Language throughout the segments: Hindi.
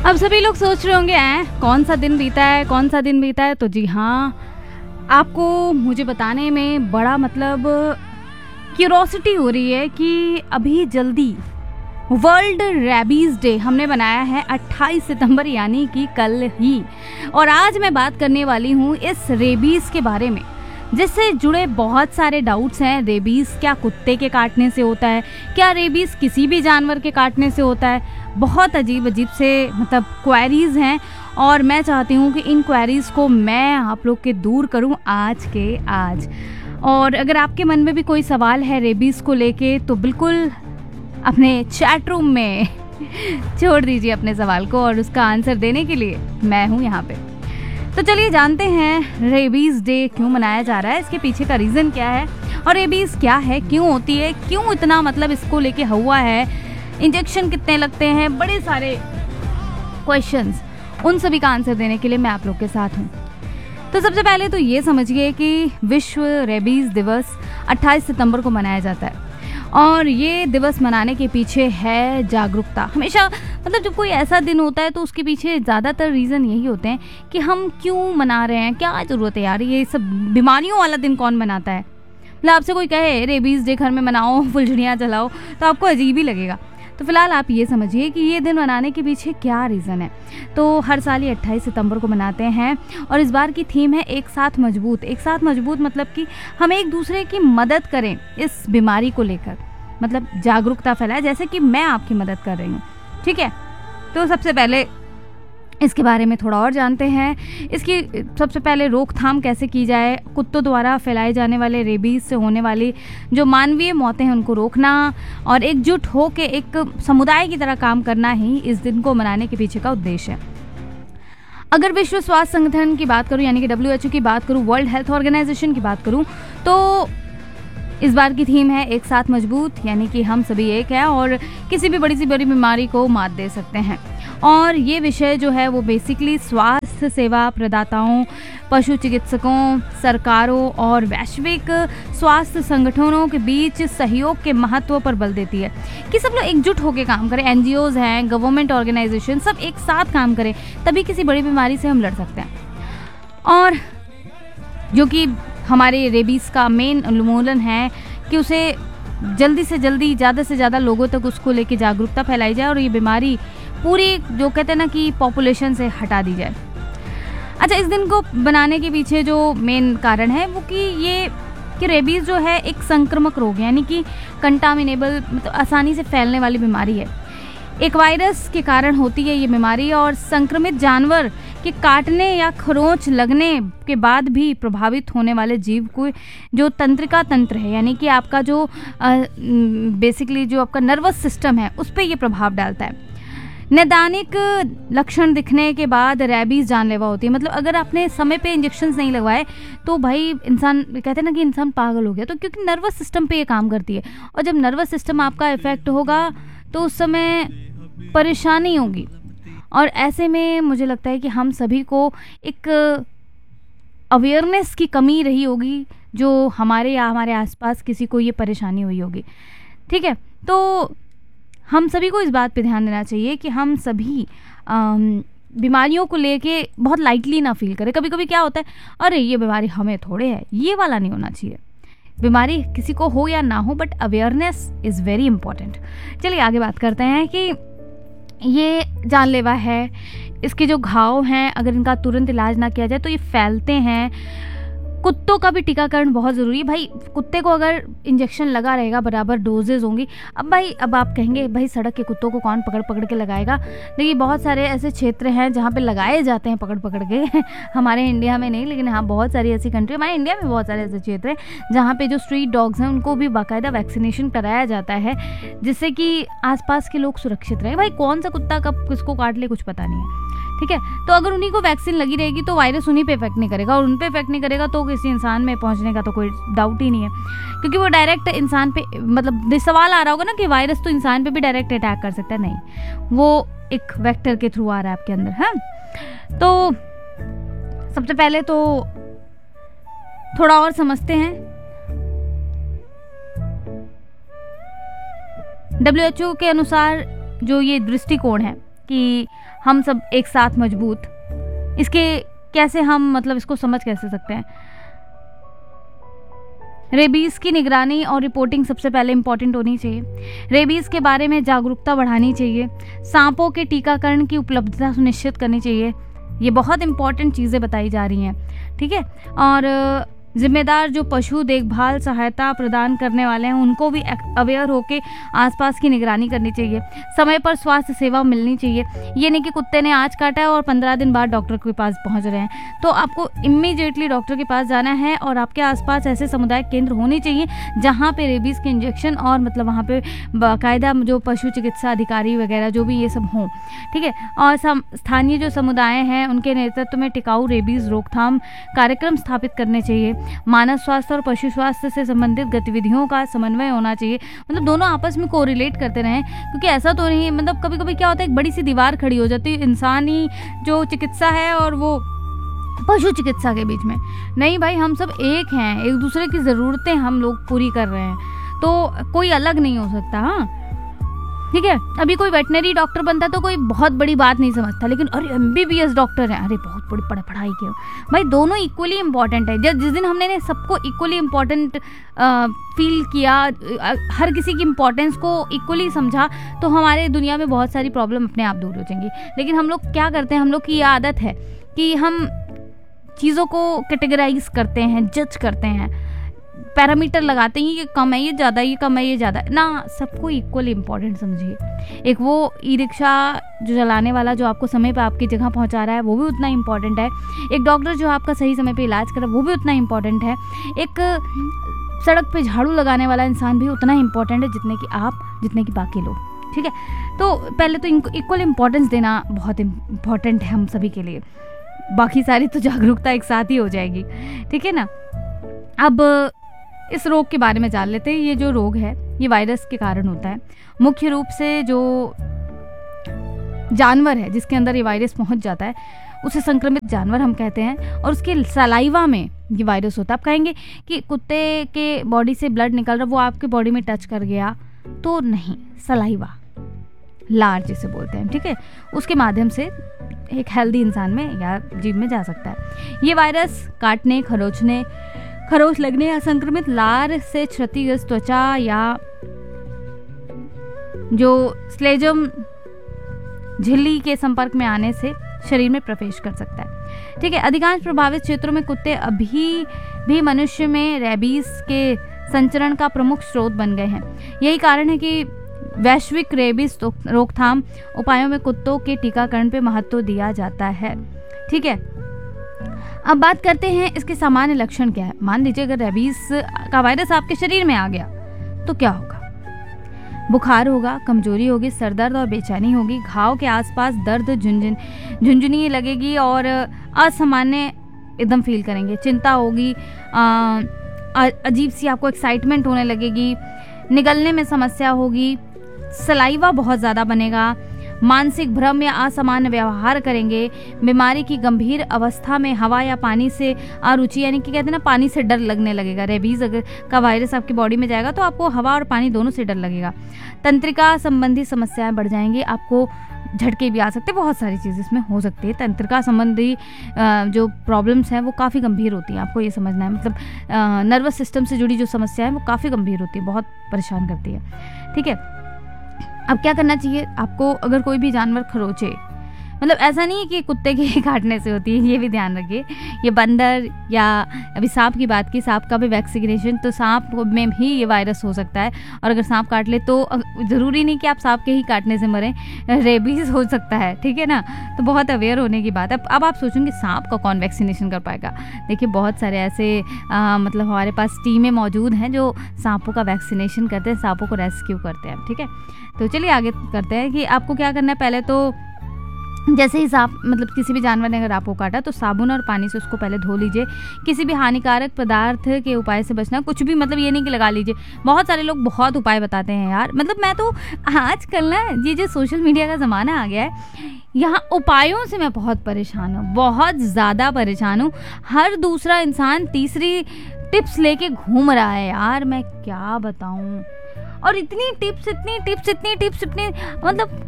अब सभी लोग सोच रहे होंगे कौन सा दिन बीता है, कौन सा दिन बीता है। तो जी हाँ, आपको मुझे बताने में बड़ा क्यूरोसिटी हो रही है कि अभी जल्दी वर्ल्ड रेबीज़ डे हमने बनाया है 28 सितंबर यानी कि कल ही। और आज मैं बात करने वाली हूँ इस रेबीज़ के बारे में, जिससे जुड़े बहुत सारे डाउट्स हैं। रेबीज़ क्या कुत्ते के काटने से होता है? क्या रेबीज़ किसी भी जानवर के काटने से होता है? बहुत अजीब अजीब से क्वेरीज़ हैं और मैं चाहती हूँ कि इन क्वेरीज़ को मैं आप लोग के दूर करूँ आज के आज। और अगर आपके मन में भी कोई सवाल है रेबीज़ को लेके तो बिल्कुल अपने चैट रूम में छोड़ दीजिए अपने सवाल को, और उसका आंसर देने के लिए मैं हूँ यहाँ पे। तो चलिए जानते हैं रेबीज़ डे क्यों मनाया जा रहा है, इसके पीछे का रीज़न क्या है और रेबीज़ क्या है, क्यों होती है, क्यों इतना इसको लेके हुआ है, इंजेक्शन कितने लगते हैं, बड़े सारे क्वेश्चंस। उन सभी का आंसर देने के लिए मैं आप लोग के साथ हूँ। तो सबसे पहले तो ये समझिए कि विश्व रेबीज़ दिवस 28 सितंबर को मनाया जाता है और ये दिवस मनाने के पीछे है जागरूकता। हमेशा जब कोई ऐसा दिन होता है तो उसके पीछे ज़्यादातर रीज़न यही होते हैं कि हम क्यों मना रहे हैं, क्या ज़रूरत है यार, ये सब बीमारियों वाला दिन कौन मनाता है। आपसे कोई कहे रेबीज़ डे घर में मनाओ, फुलझड़ियाँ जलाओ, तो आपको अजीब ही लगेगा। तो फिलहाल आप ये समझिए कि ये दिन मनाने के पीछे क्या रीज़न है। तो हर साल ये 28 सितंबर को मनाते हैं और इस बार की थीम है एक साथ मजबूत। एक साथ मजबूत मतलब कि हम एक दूसरे की मदद करें इस बीमारी को लेकर, जागरूकता फैलाए, जैसे कि मैं आपकी मदद कर रही हूँ। ठीक है, तो सबसे पहले इसके बारे में थोड़ा और जानते हैं। इसकी सबसे पहले रोकथाम कैसे की जाए, कुत्तों द्वारा फैलाए जाने वाले रेबीज़ से होने वाली जो मानवीय मौतें हैं उनको रोकना और एकजुट हो के एक समुदाय की तरह काम करना ही इस दिन को मनाने के पीछे का उद्देश्य है। अगर विश्व स्वास्थ्य संगठन की बात करूं यानी कि WHO की बात करूं, वर्ल्ड हेल्थ ऑर्गेनाइजेशन की बात करूं, तो इस बार की थीम है एक साथ मजबूत, यानी कि हम सभी एक हैं और किसी भी बड़ी बीमारी को मात दे सकते हैं। और ये विषय जो है वो बेसिकली स्वास्थ्य सेवा प्रदाताओं, पशु चिकित्सकों, सरकारों और वैश्विक स्वास्थ्य संगठनों के बीच सहयोग के महत्व पर बल देती है कि सब लोग एकजुट होकर काम करें। NGOs हैं, गवर्नमेंट ऑर्गेनाइजेशन, सब एक साथ काम करें, तभी किसी बड़ी बीमारी से हम लड़ सकते हैं। और जो कि हमारे रेबीज़ का मेन उन्मूलन है कि उसे जल्दी से जल्दी, ज़्यादा से ज़्यादा लोगों तक उसको लेके जागरूकता फैलाई जाए और ये बीमारी पूरी जो कहते हैं ना कि पॉपुलेशन से हटा दी जाए। अच्छा, इस दिन को बनाने के पीछे जो मेन कारण है वो कि रेबीज़ जो है एक संक्रामक रोग है, यानी कि कंटामिनेबल, आसानी से फैलने वाली बीमारी है। एक वायरस के कारण होती है ये बीमारी और संक्रमित जानवर के काटने या खरोंच लगने के बाद भी प्रभावित होने वाले जीव को जो तंत्रिका तंत्र है, यानी कि आपका जो बेसिकली जो आपका नर्वस सिस्टम है उस पर ये प्रभाव डालता है। नैदानिक लक्षण दिखने के बाद रेबीज़ जानलेवा होती है। अगर आपने समय पे इंजेक्शन नहीं लगवाए तो भाई इंसान, कहते हैं ना कि इंसान पागल हो गया, तो क्योंकि नर्वस सिस्टम पे ये काम करती है और जब नर्वस सिस्टम आपका इफेक्ट होगा तो उस समय परेशानी होगी। और ऐसे में मुझे लगता है कि हम सभी को एक अवेयरनेस की कमी रही होगी, जो हमारे या हमारे आसपास किसी को ये परेशानी हुई होगी। ठीक है, तो हम सभी को इस बात पे ध्यान देना चाहिए कि हम सभी बीमारियों को लेके बहुत लाइटली ना फील करें। कभी कभी क्या होता है, अरे ये बीमारी हमें थोड़े है, ये वाला नहीं होना चाहिए। बीमारी किसी को हो या ना हो, but awareness is very important. चलिए आगे बात करते हैं कि ये जानलेवा है, इसके जो घाव हैं अगर इनका तुरंत इलाज ना किया जाए तो ये फैलते हैं। कुत्तों का भी टीकाकरण बहुत ज़रूरी है। भाई कुत्ते को अगर इंजेक्शन लगा रहेगा, बराबर डोजेज होंगी। अब आप कहेंगे भाई सड़क के कुत्तों को कौन पकड़ पकड़ के लगाएगा। देखिए बहुत सारे ऐसे क्षेत्र हैं जहाँ पे लगाए जाते हैं पकड़ पकड़ के हमारे इंडिया में नहीं, लेकिन हाँ बहुत सारी ऐसी कंट्री, हमारे इंडिया में बहुत सारे ऐसे क्षेत्र हैं जहाँ पे जो स्ट्रीट डॉग्स हैं उनको भी बाकायदा वैक्सीनेशन कराया जाता है, जिससे कि आसपास के लोग सुरक्षित रहें। भाई कौन सा कुत्ता कब किसको काट ले कुछ पता नहीं है। ठीक है, तो अगर उन्हीं को वैक्सीन लगी रहेगी तो वायरस उन्हीं पे इफेक्ट नहीं करेगा, और उन पे इफेक्ट नहीं करेगा तो किसी इंसान में पहुंचने का तो कोई डाउट ही नहीं है, क्योंकि वो डायरेक्ट इंसान पे सवाल आ रहा होगा ना कि वायरस तो इंसान पे भी डायरेक्ट अटैक कर सकता है। नहीं, वो एक वेक्टर के थ्रू आ रहा है आपके अंदर। हाँ, तो सबसे पहले तो थोड़ा और समझते हैं। WHO के अनुसार जो ये दृष्टिकोण है कि हम सब एक साथ मजबूत, इसके कैसे हम मतलब इसको समझ कैसे सकते हैं। रेबीज़ की निगरानी और रिपोर्टिंग सबसे पहले इम्पॉर्टेंट होनी चाहिए। रेबीज़ के बारे में जागरूकता बढ़ानी चाहिए। सांपों के टीकाकरण की उपलब्धता सुनिश्चित करनी चाहिए। ये बहुत इंपॉर्टेंट चीज़ें बताई जा रही हैं, ठीक है। और जिम्मेदार जो पशु देखभाल सहायता प्रदान करने वाले हैं उनको भी अवेयर होकर आसपास की निगरानी करनी चाहिए। समय पर स्वास्थ्य सेवा मिलनी चाहिए। ये नहीं कि कुत्ते ने आज काटा है और 15 दिन बाद डॉक्टर के पास पहुंच रहे हैं, तो आपको इमीडिएटली डॉक्टर के पास जाना है। और आपके आसपास ऐसे सामुदायिक केंद्र होने चाहिए जहाँ पे रेबीज़ के इंजेक्शन और मतलब वहाँ पे बाकायदा जो पशु चिकित्सा अधिकारी वगैरह जो भी ये सब हों, ठीक है। और स्थानीय जो समुदाय हैं उनके नेतृत्व में टिकाऊ रेबीज़ रोकथाम कार्यक्रम स्थापित करने चाहिए। मानव स्वास्थ्य और पशु स्वास्थ्य से संबंधित गतिविधियों का समन्वय होना चाहिए, मतलब दोनों आपस में कोरिलेट करते रहें। क्योंकि ऐसा तो नहीं, मतलब कभी कभी क्या होता है, एक बड़ी सी दीवार खड़ी हो जाती है इंसानी जो चिकित्सा है और वो पशु चिकित्सा के बीच में। नहीं भाई, हम सब एक हैं, एक दूसरे की ज़रूरतें हम लोग पूरी कर रहे हैं, तो कोई अलग नहीं हो सकता। हाँ, ठीक है। अभी कोई वेटनरी डॉक्टर बनता तो कोई बहुत बड़ी बात नहीं समझता, लेकिन अरे MBBS डॉक्टर है, अरे बहुत बड़ी पढ़ाई की। भाई दोनों इक्वली इम्पॉर्टेंट है। जिस दिन हमने सबको इक्वली इम्पॉर्टेंट फील किया, हर किसी की इम्पोर्टेंस को इक्वली समझा, तो हमारे दुनिया में बहुत सारी प्रॉब्लम अपने आप दूर हो जाएंगी। लेकिन हम लोग क्या करते हैं, हम लोग की ये आदत है कि हम चीज़ों को कैटेगराइज करते हैं, जज करते हैं, पैरामीटर लगाते हैं, ये कम है, ये ज़्यादा, ये कम है, ये ज़्यादा ना। सबको इक्वली इम्पॉर्टेंट समझिए। एक वो ई-रिक्शा जो चलाने वाला जो आपको समय पे आपकी जगह पहुंचा रहा है वो भी उतना इम्पॉर्टेंट है। एक डॉक्टर जो आपका सही समय पे इलाज कर रहा है वो भी उतना इम्पॉर्टेंट है। एक सड़क पे झाड़ू लगाने वाला इंसान भी उतना इम्पॉर्टेंट है जितने कि आप, जितने कि बाकी लोग, ठीक है। तो पहले तो इनको इक्वल इम्पॉर्टेंस देना बहुत इम्पॉर्टेंट है हम सभी के लिए। बाकी सारी तो जागरूकता एक साथ ही हो जाएगी, ठीक है ना। अब इस रोग के बारे में जान लेते हैं। ये जो रोग है ये वायरस के कारण होता है। मुख्य रूप से जो जानवर है जिसके अंदर ये वायरस पहुंच जाता है उसे संक्रमित जानवर हम कहते हैं, और उसके सलाइवा में ये वायरस होता है। आप कहेंगे कि कुत्ते के बॉडी से ब्लड निकल रहा, वो आपके बॉडी में टच कर गया, तो नहीं, सलाइवा, लार जिसे बोलते हैं, ठीक है, उसके माध्यम से एक हेल्दी इंसान में या जीव में जा सकता है। ये वायरस काटने, खरोच लगने या संक्रमित लार से क्षतिग्रस्त त्वचा या जो स्लेजम झिल्ली के संपर्क में आने से शरीर में प्रवेश कर सकता है, ठीक है। अधिकांश प्रभावित क्षेत्रों में कुत्ते अभी भी मनुष्य में रेबीज के संचरण का प्रमुख स्रोत बन गए हैं। यही कारण है कि वैश्विक रेबीज रोकथाम उपायों में कुत्तों के टीकाकरण पे महत्व दिया जाता है, ठीक है। अब बात करते हैं इसके सामान्य लक्षण क्या है। मान लीजिए अगर रेबीज का वायरस आपके शरीर में आ गया तो क्या होगा? बुखार होगा, कमजोरी होगी, सरदर्द और बेचैनी होगी, घाव के आसपास दर्द, झुंझुनी लगेगी और असामान्य एकदम फील करेंगे, चिंता होगी, अजीब सी आपको एक्साइटमेंट होने लगेगी, निगलने में समस्या होगी, सलाइवा बहुत ज़्यादा बनेगा, मानसिक भ्रम या असामान्य व्यवहार करेंगे, बीमारी की गंभीर अवस्था में हवा या पानी से अरुचि, यानी कि कहते हैं ना पानी से डर लगने लगेगा। रेबीज अगर का वायरस आपकी बॉडी में जाएगा तो आपको हवा और पानी दोनों से डर लगेगा। तंत्रिका संबंधी समस्याएं बढ़ जाएंगी, आपको झटके भी आ सकते हैं, बहुत सारी चीज़ इसमें हो सकती है। तंत्रिका संबंधी जो प्रॉब्लम्स हैं वो काफ़ी गंभीर होती हैं, आपको ये समझना है। मतलब नर्वस सिस्टम से जुड़ी जो समस्या है वो काफ़ी गंभीर होती है, बहुत परेशान करती है, ठीक है। अब क्या करना चाहिए आपको? अगर कोई भी जानवर खरोचे, मतलब ऐसा नहीं है कि कुत्ते के काटने से होती है, ये भी ध्यान रखिए। ये बंदर या अभी सांप की बात की, सांप का भी वैक्सीनेशन, तो सांप में भी ये वायरस हो सकता है। और अगर सांप काट ले तो ज़रूरी नहीं कि आप सांप के ही काटने से मरें, रेबीज हो सकता है, ठीक है ना। तो बहुत अवेयर होने की बात है। अब आप सोचेंगे सांप का कौन वैक्सीनेशन कर पाएगा? देखिए बहुत सारे ऐसे मतलब हमारे पास टीमें मौजूद हैं जो सांपों का वैक्सीनेशन करते हैं, सांपों को रेस्क्यू करते हैं, ठीक है। तो चलिए आगे करते हैं कि आपको क्या करना है। पहले तो जैसे ही सांप मतलब किसी भी जानवर ने अगर आपको काटा तो साबुन और पानी से उसको पहले धो लीजिए। किसी भी हानिकारक पदार्थ के उपाय से बचना, कुछ भी मतलब ये नहीं कि लगा लीजिए। बहुत सारे लोग बहुत उपाय बताते हैं यार, मतलब मैं तो आजकल ना ये जो सोशल मीडिया का ज़माना आ गया है, यहाँ उपायों से मैं बहुत परेशान हूँ, बहुत ज़्यादा परेशान हूँ। हर दूसरा इंसान तीसरी टिप्स लेके घूम रहा है यार, मैं क्या बताऊँ। और इतनी टिप्स मतलब कोई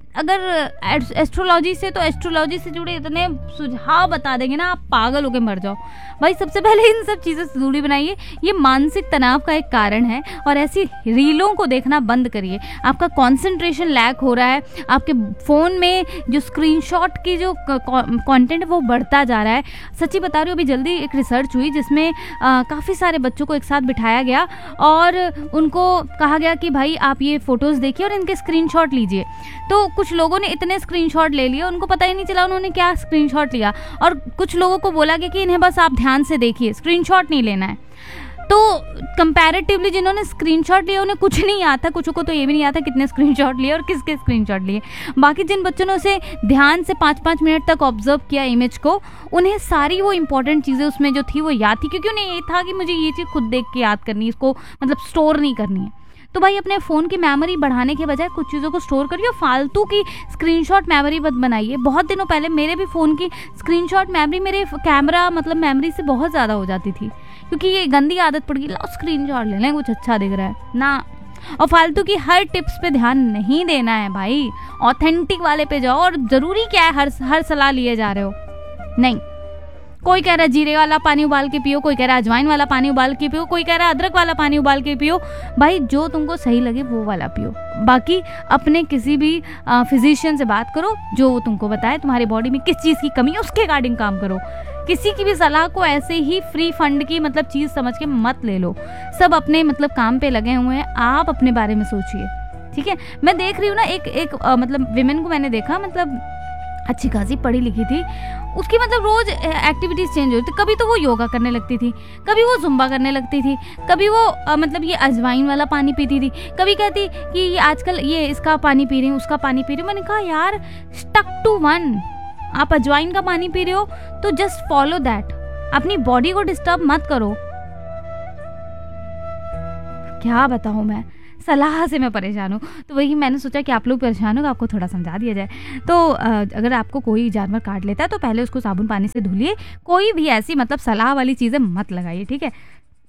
अगर एस्ट्रोलॉजी से, तो एस्ट्रोलॉजी से जुड़े इतने सुझाव बता देंगे ना, आप पागल होके मर जाओ भाई। सबसे पहले इन सब चीज़ों से दूरी बनाइए, ये मानसिक तनाव का एक कारण है। और ऐसी रीलों को देखना बंद करिए, आपका कंसंट्रेशन लैक हो रहा है, आपके फ़ोन में जो स्क्रीनशॉट की जो कंटेंट वो बढ़ता जा रहा है। सच्ची बता रही हूँ, अभी जल्दी एक रिसर्च हुई जिसमें काफ़ी सारे बच्चों को एक साथ बिठाया गया और उनको कहा गया कि भाई आप ये फ़ोटोज़ देखिए और इनके स्क्रीनशॉट लीजिए। तो कुछ लोगों ने इतने स्क्रीनशॉट ले लिए, उनको पता ही नहीं चला उन्होंने क्या स्क्रीनशॉट लिया। और कुछ लोगों को बोला गया कि इन्हें बस आप ध्यान से देखिए, स्क्रीनशॉट नहीं लेना है। तो कंपैरेटिवली जिन्होंने स्क्रीनशॉट लिए उन्हें कुछ नहीं आता, कुछ को तो ये भी नहीं आता कितने स्क्रीनशॉट लिए और किसके स्क्रीनशॉट लिए। बाकी जिन बच्चों ने उसे ध्यान से 5-5 मिनट तक ऑब्जर्व किया इमेज को, उन्हें सारी वो इंपॉर्टेंट चीज़ें उसमें जो थी वो याद थी, क्योंकि उन्हें ये था कि मुझे ये चीज़ खुद देख के याद करनी है, इसको मतलब स्टोर नहीं करनी है। तो भाई अपने फ़ोन की मेमोरी बढ़ाने के बजाय कुछ चीज़ों को स्टोर करिए, फालतू की स्क्रीनशॉट मेमोरी मत बनाइए। बहुत दिनों पहले मेरे भी फ़ोन की स्क्रीनशॉट मेमोरी मेरे कैमरा मतलब मेमोरी से बहुत ज़्यादा हो जाती थी, क्योंकि ये गंदी आदत पड़ गई, लो स्क्रीनशॉट ले लें, कुछ अच्छा दिख रहा है ना। और फालतू की हर टिप्स पे ध्यान नहीं देना है भाई, ऑथेंटिक वाले पे जाओ। और ज़रूरी क्या है हर सलाह लिए जा रहे हो, नहीं। कोई कह रहा है जीरे वाला पानी उबाल के पियो, कोई कह रहा है अजवाइन वाला पानी उबाल के पियो, कोई कह रहा है अदरक वाला पानी उबाल के पियो। भाई जो तुमको सही लगे वो वाला पियो। बाकी अपने किसी भी फिजिशियन से बात करो, जो वो तुमको बताए तुम्हारी बॉडी में किस चीज़ की कमी है उसके अकॉर्डिंग काम करो। किसी की भी सलाह को ऐसे ही फ्री फंड की मतलब चीज़ समझ के मत ले लो। सब अपने मतलब काम पे लगे हुए हैं, आप अपने बारे में सोचिए, ठीक है। मैं देख रही हूँ ना एक मतलब विमेन को मैंने देखा, मतलब अच्छी खासी पढ़ी लिखी थी, उसकी मतलब रोज़ एक्टिविटीज़ चेंज होती थी। कभी तो वो योगा करने लगती थी, कभी वो जुम्बा करने लगती थी, कभी वो मतलब ये अजवाइन वाला पानी पीती थी, कभी कहती कि ये आजकल ये इसका पानी पी रही हूँ, उसका पानी पी रही हूँ। मैंने कहा यार स्टक टू वन, आप अजवाइन का पानी पी रहे हो तो जस्ट फॉलो दैट, अपनी बॉडी को डिस्टर्ब मत करो। क्या बताऊँ मैं, सलाह से मैं परेशान हूँ। तो वही मैंने सोचा कि आप लोग परेशान हो तो आपको थोड़ा समझा दिया जाए। तो अगर आपको कोई जानवर काट लेता है तो पहले उसको साबुन पानी से धुलिए, कोई भी ऐसी मतलब सलाह वाली चीज़ें मत लगाइए, ठीक है।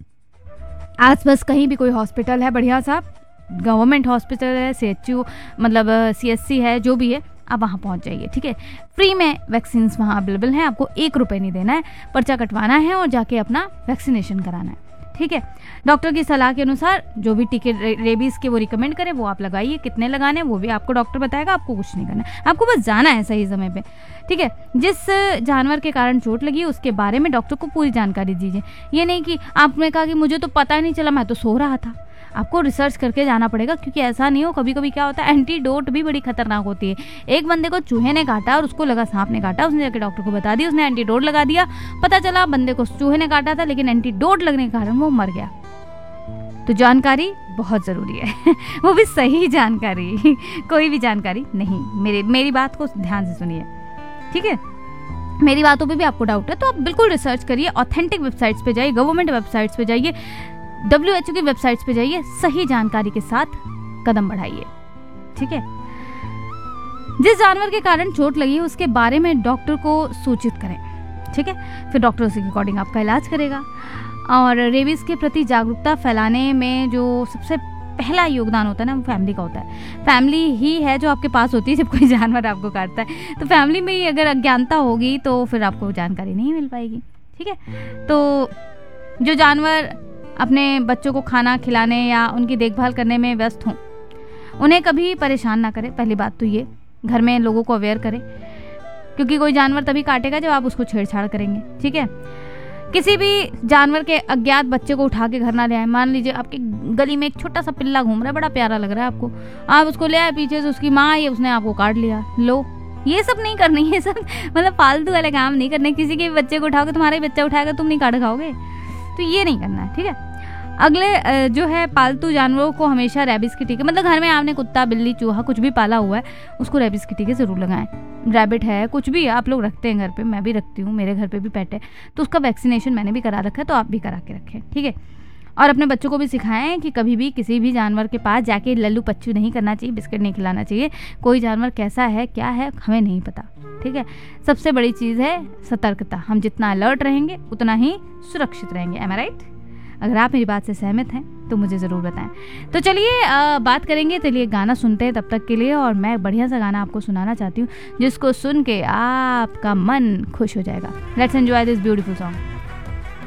आसपास कहीं भी कोई हॉस्पिटल है बढ़िया सा, गवर्नमेंट हॉस्पिटल है, CHU मतलब CSC है, जो भी है, आप वहाँ पहुँच जाइए, ठीक है। फ्री में वैक्सीन वहाँ अवेलेबल हैं, आपको 1 रुपये नहीं देना है, पर्चा कटवाना है और जाके अपना वैक्सीनेशन कराना है, ठीक है। डॉक्टर की सलाह के अनुसार जो भी टीके रेबीज़ के वो रिकमेंड करें वो आप लगाइए। कितने लगाने वो भी आपको डॉक्टर बताएगा, आपको कुछ नहीं करना है, आपको बस जाना है सही समय पे, ठीक है। जिस जानवर के कारण चोट लगी उसके बारे में डॉक्टर को पूरी जानकारी दीजिए। ये नहीं कि आपने कहा कि मुझे तो पता ही नहीं चला, मैं तो सो रहा था। आपको रिसर्च करके जाना पड़ेगा, क्योंकि ऐसा नहीं हो, कभी कभी क्या होता है एंटीडोट भी बड़ी खतरनाक होती है। एक बंदे को चूहे ने काटा और उसको लगा सांप ने काटा, उसने जाके डॉक्टर को बता दिया, उसने एंटीडोट लगा दिया, पता चला बंदे को चूहे ने काटा था लेकिन एंटीडोट लगने के कारण वो मर गया। तो जानकारी बहुत ज़रूरी है वो भी सही जानकारी कोई भी जानकारी नहीं। मेरी बात को ध्यान से सुनिए, ठीक है। मेरी बातों पे भी आपको डाउट है तो आप बिल्कुल रिसर्च करिए, ऑथेंटिक वेबसाइट्स पे जाइए, गवर्नमेंट वेबसाइट्स पे जाइए, WHO की वेबसाइट्स पे जाइए, सही जानकारी के साथ कदम बढ़ाइए, ठीक है। जिस जानवर के कारण चोट लगी है उसके बारे में डॉक्टर को सूचित करें, ठीक है। फिर डॉक्टर उसी के अकॉर्डिंग आपका इलाज करेगा। और रेबीज़ के प्रति जागरूकता फैलाने में जो सबसे पहला योगदान होता है ना, वो फैमिली का होता है। फैमिली ही है जो आपके पास होती है जब कोई जानवर आपको काटता है। तो फैमिली में ही अगर अज्ञानता होगी तो फिर आपको जानकारी नहीं मिल पाएगी, ठीक है। तो जो जानवर अपने बच्चों को खाना खिलाने या उनकी देखभाल करने में व्यस्त हों, उन्हें कभी परेशान ना करें। पहली बात तो ये, घर में लोगों को अवेयर करें, क्योंकि कोई जानवर तभी काटेगा जब आप उसको छेड़छाड़ करेंगे, ठीक है। किसी भी जानवर के अज्ञात बच्चे को उठा के घर ना ले आए। मान लीजिए आपकी गली में एक छोटा सा पिल्ला घूम रहा है, बड़ा प्यारा लग रहा है आपको, आप उसको ले आए, पीछे से उसकी माँ आई, उसने आपको काट लिया। लो, ये सब नहीं करनी है, सब मतलब फालतू वाले काम नहीं करने। किसी के बच्चे को उठाओगे, तुम्हारा ही बच्चा उठाएगा, तुम नहीं काट खाओगे, तो ये नहीं करना है, ठीक है। अगले जो है, पालतू जानवरों को हमेशा रेबीज़ के टीके, मतलब घर में आपने कुत्ता बिल्ली चूहा कुछ भी पाला हुआ है उसको रेबीज़ के टीके ज़रूर लगाएं। रैबिट है, कुछ भी आप लोग रखते हैं घर पे, मैं भी रखती हूँ, मेरे घर पे भी पेट है, तो उसका वैक्सीनेशन मैंने भी करा रखा है, तो आप भी करा के रखें, ठीक है। और अपने बच्चों को भी सिखाएं कि कभी भी किसी भी जानवर के पास जाके लल्लू पच्चू नहीं करना चाहिए, बिस्किट नहीं खिलाना चाहिए। कोई जानवर कैसा है क्या है हमें नहीं पता, ठीक है। सबसे बड़ी चीज़ है सतर्कता। हम जितना अलर्ट रहेंगे उतना ही सुरक्षित रहेंगे। एम आई राइट? अगर आप मेरी बात से सहमत हैं तो मुझे ज़रूर बताएं। तो चलिए बात करेंगे, चलिए गाना सुनते हैं तब तक के लिए। और मैं बढ़िया सा गाना आपको सुनाना चाहती हूँ जिसको सुन के आपका मन खुश हो जाएगा। Let's enjoy this beautiful song.